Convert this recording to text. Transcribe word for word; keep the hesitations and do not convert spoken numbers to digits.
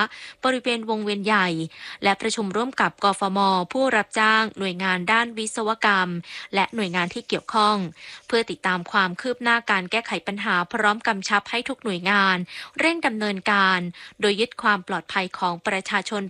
บริเวณวงเวียนใหญ่และประชุมร่วมกับกฟม.ผู้รับจ้างหน่วยงานด้านวิศวกรรมและหน่วยงานที่เกี่ยวข้องเพื่อติดตามความคืบหน้าการแก้ไขปัญหาพร้อมกำชับให้ทุกหน่วยงานเร่งดำเนินการโดยยึดความปลอดภัยของประชาชน